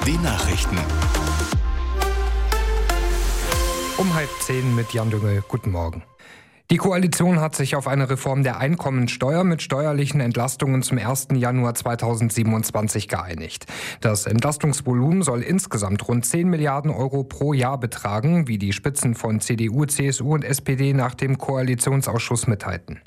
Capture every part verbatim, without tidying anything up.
Die Nachrichten. Um halb zehn mit Jan Düngel. Guten Morgen. Die Koalition hat sich auf eine Reform der Einkommensteuer mit steuerlichen Entlastungen zum ersten Januar zweitausendsiebenundzwanzig geeinigt. Das Entlastungsvolumen soll insgesamt rund zehn Milliarden Euro pro Jahr betragen, wie die Spitzen von C D U, C S U und S P D nach dem Koalitionsausschuss mitteilten.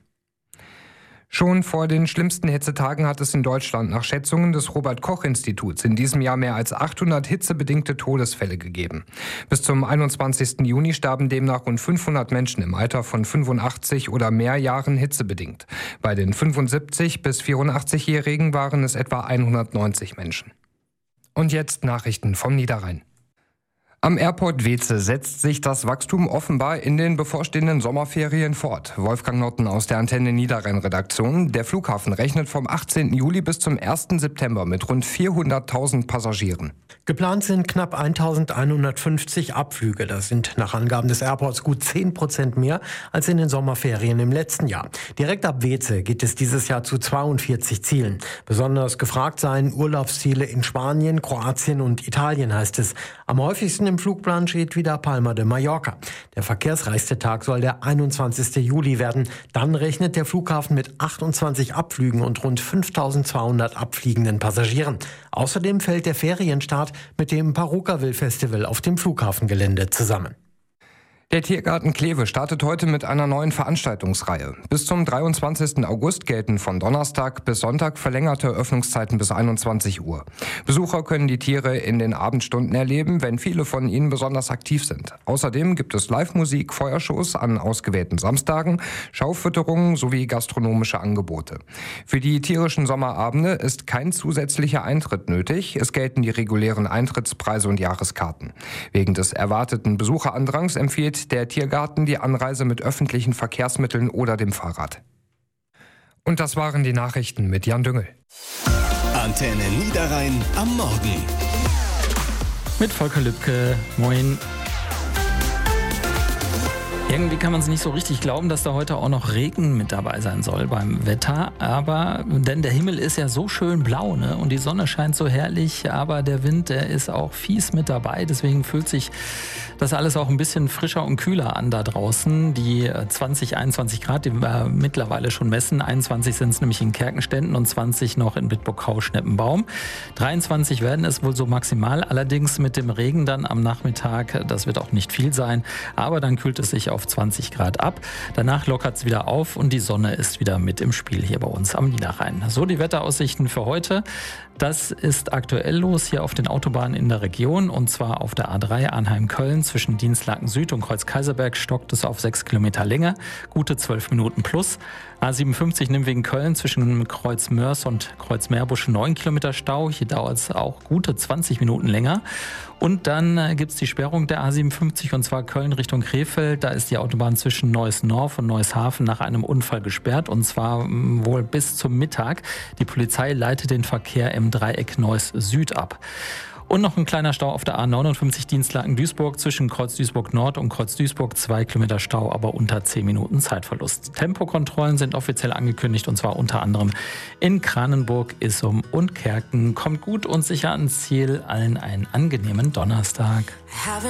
Schon vor den schlimmsten Hitzetagen hat es in Deutschland nach Schätzungen des Robert-Koch-Instituts in diesem Jahr mehr als achthundert hitzebedingte Todesfälle gegeben. Bis zum einundzwanzigsten Juni starben demnach rund fünfhundert Menschen im Alter von fünfundachtzig oder mehr Jahren hitzebedingt. Bei den fünfundsiebzig- bis vierundachtzig-Jährigen waren es etwa hundertneunzig Menschen. Und jetzt Nachrichten vom Niederrhein. Am Airport Weeze setzt sich das Wachstum offenbar in den bevorstehenden Sommerferien fort. Wolfgang Notten aus der Antenne Niederrhein-Redaktion. Der Flughafen rechnet vom achtzehnten Juli bis zum ersten September mit rund vierhunderttausend Passagieren. Geplant sind knapp eintausendeinhundertfünfzig Abflüge. Das sind nach Angaben des Airports gut zehn Prozent mehr als in den Sommerferien im letzten Jahr. Direkt ab Weeze geht es dieses Jahr zu zweiundvierzig Zielen. Besonders gefragt seien Urlaubsziele in Spanien, Kroatien und Italien, heißt es. Am häufigsten im Flugplan steht wieder Palma de Mallorca. Der verkehrsreichste Tag soll der einundzwanzigsten Juli werden. Dann rechnet der Flughafen mit achtundzwanzig Abflügen und rund fünftausendzweihundert abfliegenden Passagieren. Außerdem fällt der Ferienstart mit dem Parukaville-Festival auf dem Flughafengelände zusammen. Der Tiergarten Kleve startet heute mit einer neuen Veranstaltungsreihe. Bis zum dreiundzwanzigsten August gelten von Donnerstag bis Sonntag verlängerte Öffnungszeiten bis einundzwanzig Uhr. Besucher können die Tiere in den Abendstunden erleben, wenn viele von ihnen besonders aktiv sind. Außerdem gibt es Live-Musik, Feuershows an ausgewählten Samstagen, Schaufütterungen sowie gastronomische Angebote. Für die tierischen Sommerabende ist kein zusätzlicher Eintritt nötig. Es gelten die regulären Eintrittspreise und Jahreskarten. Wegen des erwarteten Besucherandrangs empfiehlt der Tiergarten die Anreise mit öffentlichen Verkehrsmitteln oder dem Fahrrad. Und das waren die Nachrichten mit Jan Düngel. Antenne Niederrhein am Morgen. Mit Volker Lübke. Moin. Irgendwie kann man es nicht so richtig glauben, dass da heute auch noch Regen mit dabei sein soll beim Wetter. Aber, denn der Himmel ist ja so schön blau, ne? Und die Sonne scheint so herrlich, aber der Wind, der ist auch fies mit dabei. Deswegen fühlt sich das alles auch ein bisschen frischer und kühler an da draußen. Die zwanzig, einundzwanzig Grad, die wir mittlerweile schon messen. einundzwanzig sind es nämlich in Kerkenständen und zwanzig noch in Bitburg-Hau-Schneppenbaum. dreiundzwanzig werden es wohl so maximal. Allerdings mit dem Regen dann am Nachmittag, das wird auch nicht viel sein. Aber dann kühlt es sich auf zwanzig Grad ab. Danach lockert es wieder auf und die Sonne ist wieder mit im Spiel hier bei uns am Niederrhein. So die Wetteraussichten für heute. Das ist aktuell los hier auf den Autobahnen in der Region und zwar auf der A drei Arnheim-Köln zwischen Dienstlaken Süd und Kreuz-Kaiserberg stockt es auf sechs Kilometer Länge, gute zwölf Minuten plus. A siebenundfünfzig Nimwegen-Köln zwischen Kreuz-Mörs und Kreuz-Meerbusch neun Kilometer Stau. Hier dauert es auch gute zwanzig Minuten länger. Und dann äh, gibt es die Sperrung der A siebenundfünfzig und zwar Köln Richtung Krefeld. Da ist die Autobahn zwischen Neuss-Norf und Neuss-Hafen nach einem Unfall gesperrt und zwar mh, wohl bis zum Mittag. Die Polizei leitet den Verkehr im Dreieck Neuss-Süd ab. Und noch ein kleiner Stau auf der A neunundfünfzig Dienstlaken-Duisburg zwischen Kreuz-Duisburg-Nord und Kreuz-Duisburg. Zwei Kilometer Stau, aber unter zehn Minuten Zeitverlust. Tempokontrollen sind offiziell angekündigt und zwar unter anderem in Kranenburg, Issum und Kerken. Kommt gut und sicher ans Ziel. Allen einen angenehmen Donnerstag.